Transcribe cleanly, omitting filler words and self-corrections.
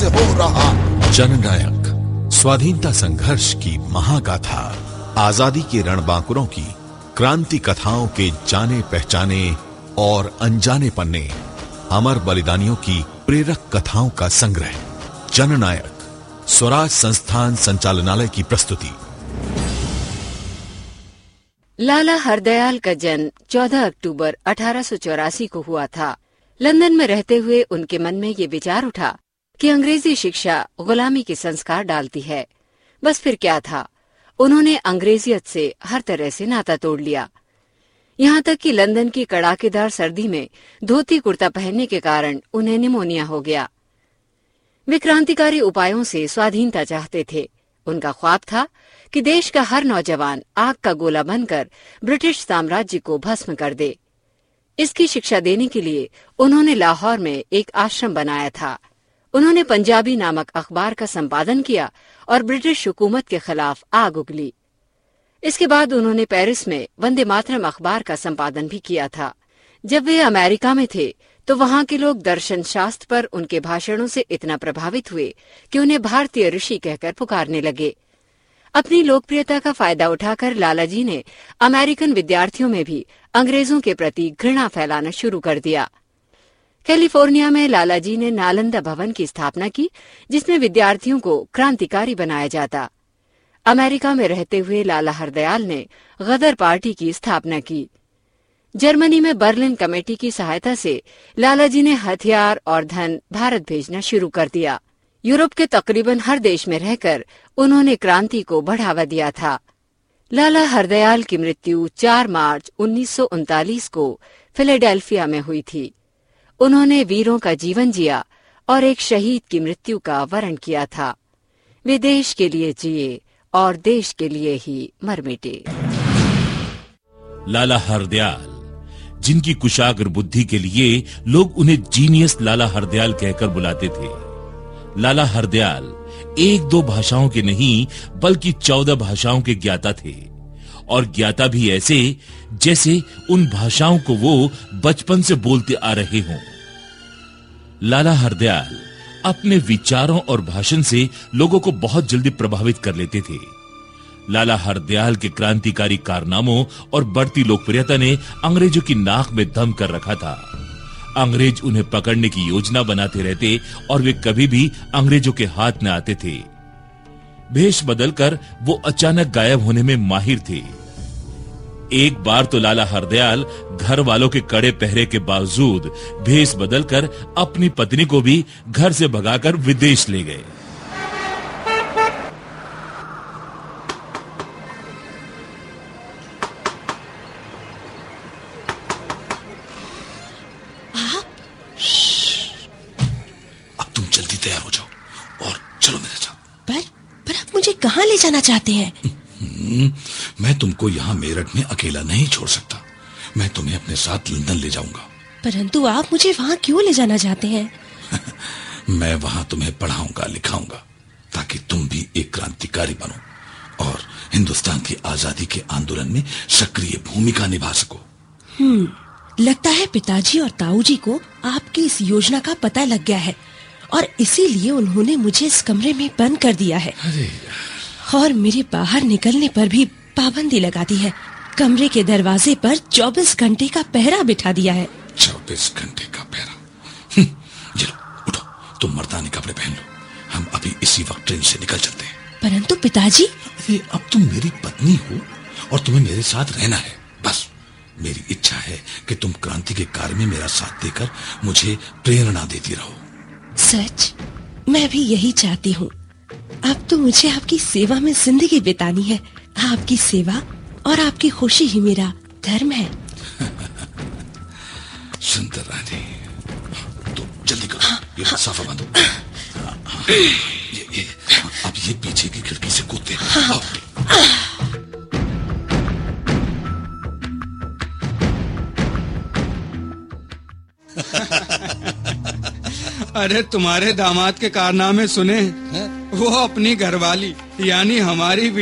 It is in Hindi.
हो रहा। जननायक, स्वाधीनता संघर्ष की महागाथा, आजादी के रणबांकुरों की क्रांति कथाओं के जाने पहचाने और अनजाने पन्ने, अमर बलिदानियों की प्रेरक कथाओं का संग्रह। जननायक, स्वराज संस्थान संचालनालय की प्रस्तुति। लाला हरदयाल का जन्म 14 अक्टूबर 1884 को हुआ था। लंदन में रहते हुए उनके मन में ये विचार उठा कि अंग्रेजी शिक्षा गुलामी के संस्कार डालती है। बस फिर क्या था, उन्होंने अंग्रेजियत से हर तरह से नाता तोड़ लिया। यहाँ तक कि लंदन की कड़ाकेदार सर्दी में धोती कुर्ता पहनने के कारण उन्हें निमोनिया हो गया। वे क्रांतिकारी उपायों से स्वाधीनता चाहते थे। उनका ख्वाब था कि देश का हर नौजवान आग का गोला बनकर ब्रिटिश साम्राज्य को भस्म कर दे। इसकी शिक्षा देने के लिए उन्होंने लाहौर में एक आश्रम बनाया था। उन्होंने पंजाबी नामक अखबार का संपादन किया और ब्रिटिश हुकूमत के खिलाफ आग उगली। इसके बाद उन्होंने पेरिस में वंदे मातरम अखबार का संपादन भी किया था। जब वे अमेरिका में थे तो वहाँ के लोग दर्शन शास्त्र पर उनके भाषणों से इतना प्रभावित हुए कि उन्हें भारतीय ऋषि कहकर पुकारने लगे। अपनी लोकप्रियता का फायदा उठाकर लालाजी ने अमेरिकन विद्यार्थियों में भी अंग्रेजों के प्रति घृणा फैलाना शुरू कर दिया। कैलिफोर्निया में लालाजी ने नालंदा भवन की स्थापना की, जिसमें विद्यार्थियों को क्रांतिकारी बनाया जाता। अमेरिका में रहते हुए लाला हरदयाल ने गदर पार्टी की स्थापना की। जर्मनी में बर्लिन कमेटी की सहायता से लालाजी ने हथियार और धन भारत भेजना शुरू कर दिया। यूरोप के तकरीबन हर देश में रहकर उन्होंने क्रांति को बढ़ावा दिया था। लाला हरदयाल की मृत्यु 4 मार्च 1939 को फिलाडेल्फिया में हुई थी। उन्होंने वीरों का जीवन जिया और एक शहीद की मृत्यु का वरण किया था। वे देश के लिए जिए और देश के लिए ही मर मिटे। लाला हरदयाल, जिनकी कुशाग्र बुद्धि के लिए लोग उन्हें जीनियस लाला हरदयाल कहकर बुलाते थे। लाला हरदयाल 1-2 भाषाओं के नहीं बल्कि 14 भाषाओं के ज्ञाता थे, और ज्ञाता भी ऐसे जैसे उन भाषाओं को वो बचपन से बोलते आ रहे हों। लाला हरदयाल अपने विचारों और भाषण से लोगों को बहुत जल्दी प्रभावित कर लेते थे। लाला हरदयाल के क्रांतिकारी कारनामों और बढ़ती लोकप्रियता ने अंग्रेजों की नाक में दम कर रखा था। अंग्रेज उन्हें पकड़ने की योजना बनाते रहते और वे कभी भी अंग्रेजों के हाथ न आते थे। भेष बदलकर वो अचानक गायब होने में माहिर थे। एक बार तो लाला हरदयाल घर वालों के कड़े पहरे के बावजूद भेष बदलकर अपनी पत्नी को भी घर से भगाकर विदेश ले गए। तैयार हो जाओ और चलो मेरे साथ। पर आप मुझे कहाँ ले जाना चाहते हैं? मैं तुमको यहाँ मेरठ में अकेला नहीं छोड़ सकता। मैं तुम्हें अपने साथ लंदन ले जाऊंगा। परंतु आप मुझे वहाँ क्यों ले जाना चाहते हैं? मैं वहाँ तुम्हें पढ़ाऊंगा लिखाऊंगा ताकि तुम भी एक क्रांतिकारी बनो और हिंदुस्तान की आजादी के आंदोलन में सक्रिय भूमिका निभा सको। लगता है पिताजी और ताऊजी को आपकी इस योजना का पता लग गया है और इसीलिए उन्होंने मुझे इस कमरे में बंद कर दिया है। और मेरे बाहर निकलने पर भी पाबंदी लगा दी है। कमरे के दरवाजे पर 24 घंटे का पहरा बिठा दिया है। 24 घंटे का पहरा? चलो उठो, तुम मर्दानी कपड़े पहन लो। हम अभी इसी वक्त ट्रेन से निकल चलते हैं। परंतु पिताजी। अरे अब तुम मेरी पत्नी हो और तुम्हें मेरे साथ रहना है। बस मेरी इच्छा है कि तुम क्रांति के कार्य में मेरा साथ देकर मुझे प्रेरणा देती रहो। सच, मैं भी यही चाहती हूँ। अब तो मुझे आपकी सेवा में जिंदगी बितानी है। आपकी सेवा और आपकी खुशी ही मेरा धर्म है। सुंदर रानी, तो जल्दी करो। ये साफा बांधो। अब ये पीछे की खिड़की से कूदते हैं। अरे तुम्हारे दामाद के कारनामे सुने? वो अपनी घरवाली यानी हमारी